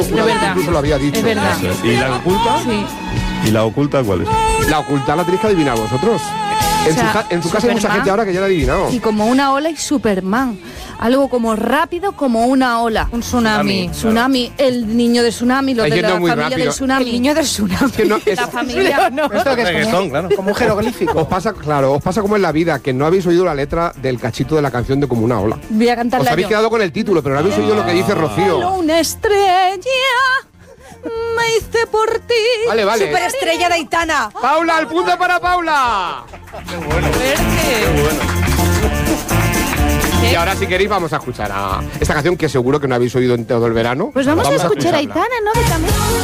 Es verdad. Incluso lo había dicho. Es verdad. ¿Y la oculta? Sí. ¿Y la oculta cuál es? La oculta la tenéis que adivinar vosotros. O sea, En su casa hay mucha Superman. gente ahora que ya la ha adivinado. Y como una ola y Superman. Algo como rápido como una ola. Un tsunami. Tsunami, el niño de tsunami, los Hay de gente la muy familia rápido. del tsunami. El niño del tsunami. Que no, es- La familia. Esto que es Reggaetón, claro. como un jeroglífico. os pasa como en la vida, que no habéis oído la letra del cachito de la canción de Como una ola. Voy a Os cantarla habéis yo. quedado con el título, pero no habéis oído lo que dice Rocío. Una estrella me hice por ti. Vale, vale. Superestrella de Aitana. Paula, el punto para Paula. Y ahora si queréis vamos a escuchar a esta canción que seguro que no habéis oído en todo el verano. Pues vamos a escuchar a escucharla. Aitana, ¿no? Que también